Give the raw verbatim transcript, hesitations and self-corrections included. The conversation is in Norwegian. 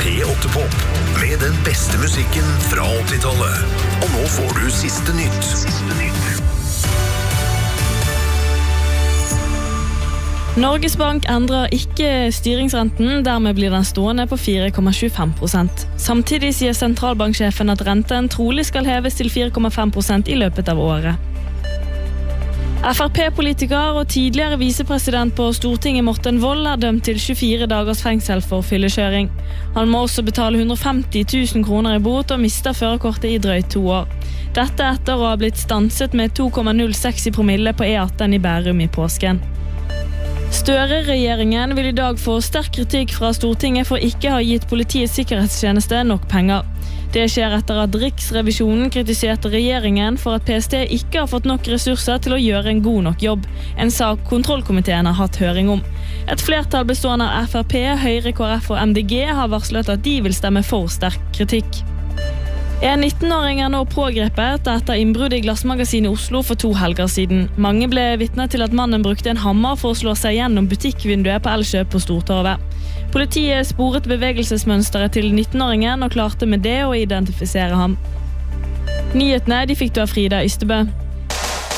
P åtte Pop med den beste musikken fra åttitallet. Og nå får du siste nytt. Siste nytt. Norges Bank endrer ikke styringsrenten, dermed blir den stående på fire komma tjuefem prosent. Samtidig sier sentralbanksjefen at renten trolig skal heves til fire komma fem prosent i løpet av året. F R P-politiker og tidligere visepresident på Stortinget Morten Wold er dømt til tjuefire dagers fengsel for fyllekjøring. Han må også betale hundre og femti tusen kroner i bot og mister førerkortet i drøyt to år. Dette etter å ha blitt stanset med to komma null seks i promille på E atten i Bærum i påsken. Støre-regjeringen vil i dag få sterk kritikk fra Stortinget for ikke å ha gitt Politiets sikkerhetstjeneste nok penger. Det skjer etter at Riksrevisjonen kritiserte regjeringen for at P S T ikke har fått nok ressurser til å gjøre en god nok jobb, en sak kontrollkomiteen har hatt høring om. Et flertall bestående av F R P, Høyre, K R F og M D G har varslet at de vil stemme for sterk kritikk. En nittenåring er nå pågrepet etter innbrudd i Glassmagasin i Oslo for to helger siden. Mange ble vitner til at mannen brukte en hammer for å slå seg gjennom butikkvinduet på Elkjøp på Stortorvet. Politiet sporet bevegelsesmønsteret til nittenåringen og klarte med det å identifisere ham. Nyhetene de fikk du av Frida Ystebø.